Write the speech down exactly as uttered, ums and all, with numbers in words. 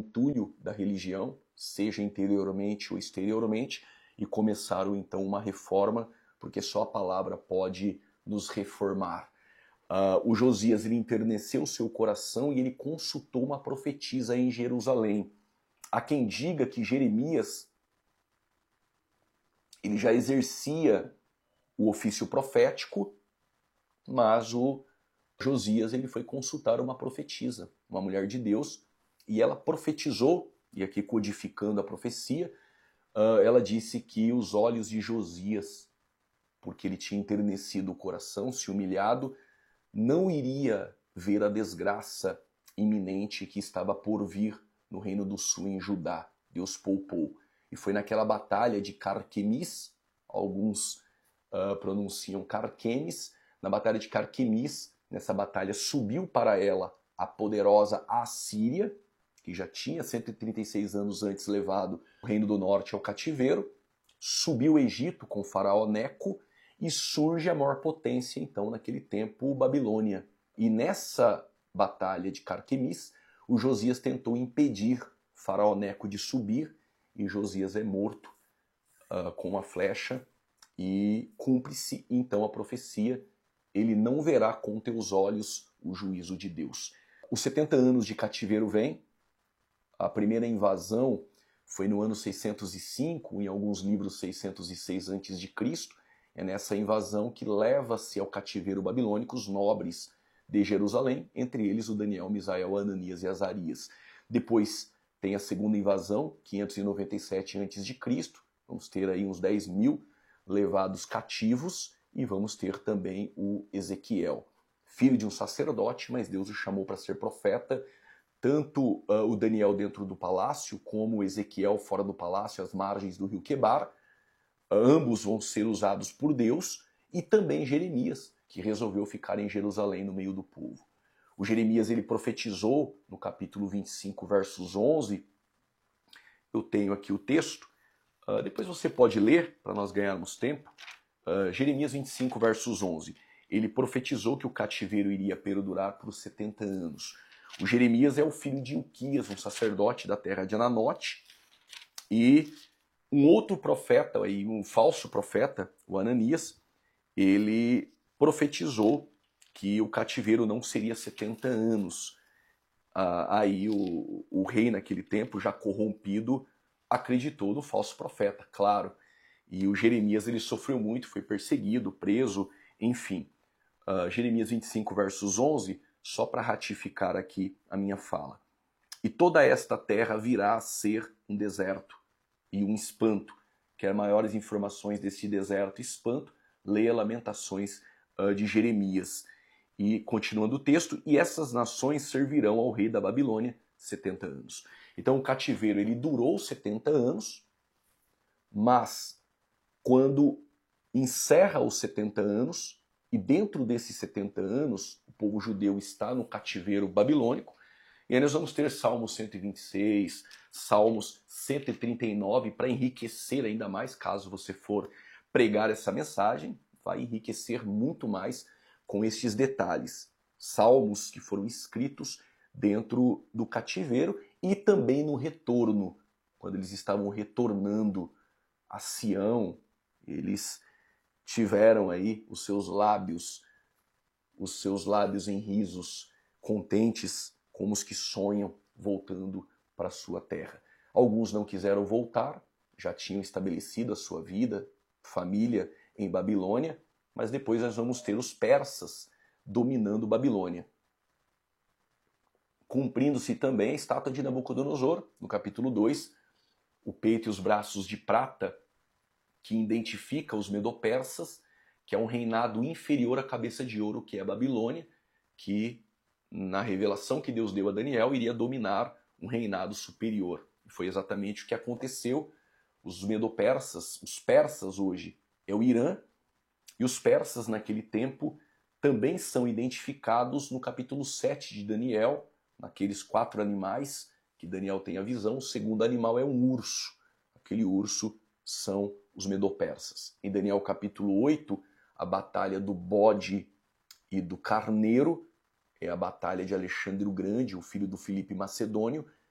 entulho da religião, seja interiormente ou exteriormente, e começaram então uma reforma, porque só a palavra pode nos reformar. Uh, o Josias ele enterneceu seu coração e ele consultou uma profetisa em Jerusalém. Há quem diga que Jeremias ele já exercia o ofício profético, mas o Josias ele foi consultar uma profetisa, uma mulher de Deus, e ela profetizou, e aqui codificando a profecia, uh, ela disse que os olhos de Josias, porque ele tinha enternecido o coração, se humilhado, não iria ver a desgraça iminente que estava por vir no Reino do Sul, em Judá. Deus poupou. E foi naquela batalha de Carquemis, alguns uh, pronunciam Carquemis, na batalha de Carquemis, nessa batalha subiu para ela a poderosa Assíria, que já tinha cento e trinta e seis anos antes levado o Reino do Norte ao cativeiro, subiu o Egito com o faraó Neco, e surge a maior potência, então, naquele tempo, Babilônia. E nessa batalha de Carquemis, o Josias tentou impedir faraó Neco de subir, e Josias é morto uh, com uma flecha, e cumpre-se, então, a profecia: ele não verá com teus olhos o juízo de Deus. Os setenta anos de cativeiro vêm, a primeira invasão foi no ano seiscentos e cinco, em alguns livros seiscentos e seis antes de Cristo, é nessa invasão que leva-se ao cativeiro babilônico os nobres de Jerusalém, entre eles o Daniel, Misael, Ananias e Azarias. Depois tem a segunda invasão, quinhentos e noventa e sete antes de Cristo, vamos ter aí uns dez mil levados cativos, e vamos ter também o Ezequiel, filho de um sacerdote, mas Deus o chamou para ser profeta, tanto uh, o Daniel dentro do palácio, como o Ezequiel fora do palácio, às margens do rio Quebar. Ambos vão ser usados por Deus, e também Jeremias, que resolveu ficar em Jerusalém no meio do povo. O Jeremias ele profetizou no capítulo vinte e cinco, versos onze. Eu tenho aqui o texto, uh, depois você pode ler para nós ganharmos tempo. Uh, Jeremias vinte e cinco, versos onze. Ele profetizou que o cativeiro iria perdurar por setenta anos. O Jeremias é o filho de Ilquias, um sacerdote da terra de Ananote, e um outro profeta, um falso profeta, o Ananias, ele profetizou que o cativeiro não seria setenta anos. Ah, aí o, o rei naquele tempo, já corrompido, acreditou no falso profeta, claro. E o Jeremias ele sofreu muito, foi perseguido, preso, enfim. Uh, Jeremias vinte e cinco, versos onze, só para ratificar aqui a minha fala. E toda esta terra virá a ser um deserto e um espanto. Quer maiores informações desse deserto e espanto, leia Lamentações uh, de Jeremias. E continuando o texto, e essas nações servirão ao rei da Babilônia setenta anos. Então o cativeiro ele durou setenta anos, mas quando encerra os setenta anos, e dentro desses setenta anos, o povo judeu está no cativeiro babilônico, e aí nós vamos ter Salmos cento e vinte e seis, Salmos cento e trinta e nove, para enriquecer ainda mais, caso você for pregar essa mensagem, vai enriquecer muito mais com estes detalhes. Salmos que foram escritos dentro do cativeiro e também no retorno, quando eles estavam retornando a Sião, eles tiveram aí os seus lábios, os seus lábios em risos, contentes como os que sonham voltando para a sua terra. Alguns não quiseram voltar, já tinham estabelecido a sua vida, família em Babilônia, mas depois nós vamos ter os persas dominando Babilônia. Cumprindo-se também a estátua de Nabucodonosor, no capítulo dois, o peito e os braços de prata, que identifica os medo-persas, que é um reinado inferior à cabeça de ouro, que é a Babilônia, que na revelação que Deus deu a Daniel iria dominar um reinado superior. E foi exatamente o que aconteceu. Os medo-persas, os persas hoje, é o Irã, e os persas naquele tempo também são identificados no capítulo sete de Daniel, naqueles quatro animais que Daniel tem a visão. O segundo animal é um urso. Aquele urso são os medo-persas. Em Daniel capítulo oito, a batalha do bode e do carneiro é a batalha de Alexandre o Grande, o filho do Filipe Macedônio,